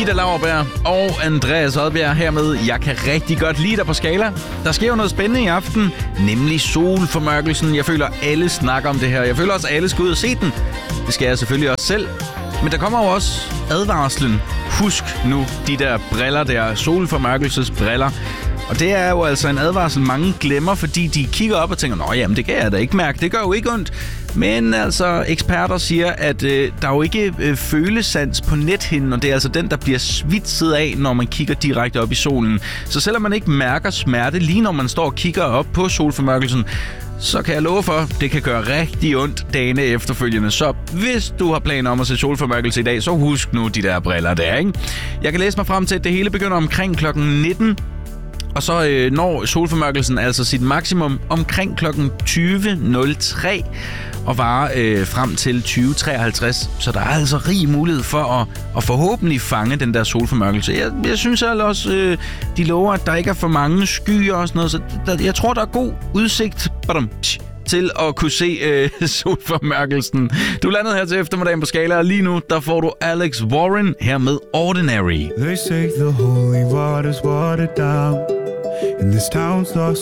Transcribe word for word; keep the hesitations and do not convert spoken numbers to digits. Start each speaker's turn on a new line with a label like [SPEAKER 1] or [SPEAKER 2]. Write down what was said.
[SPEAKER 1] Ida Lauerberg og Andreas Odbjerg hermed. Jeg kan rigtig godt lide dig på Skala. Der sker jo noget spændende i aften, nemlig solformørkelsen. Jeg føler, alle snakker om det her. Jeg føler også, alle skal ud og se den. Det skal jeg selvfølgelig også selv. Men der kommer jo også advarslen. Husk nu de der briller der, solformørkelsesbriller. Og det er jo altså en advarsel, mange glemmer, fordi de kigger op og tænker, nå jamen, det kan jeg da ikke mærke, det gør jo ikke ondt. Men altså, eksperter siger, at øh, der er jo ikke øh, følesans på nethinden, og det er altså den, der bliver svitset af, når man kigger direkte op i solen. Så selvom man ikke mærker smerte, lige når man står og kigger op på solformørkelsen, så kan jeg love for, det kan gøre rigtig ondt dagene efterfølgende. Så hvis du har planer om at se solformørkelse i dag, så husk nu de der briller der, ikke? Jeg kan læse mig frem til, at det hele begynder omkring klokken nitten. Og så øh, når solformørkelsen altså sit maksimum omkring klokken tyve nul tre og varer øh, frem til tyve treoghalvtreds. Så der er altså rig mulighed for at, at forhåbentlig fange den der solformørkelse. Jeg, jeg synes altså også, øh, de lover, at der ikke er for mange skyer og sådan noget. Så der, jeg tror, der er god udsigt badum, til at kunne se øh, solformørkelsen. Du er landet her til eftermiddagen på Skala, og lige nu der får du Alex Warren her med Ordinary.
[SPEAKER 2] They say the holy water's watered down, and this town's lost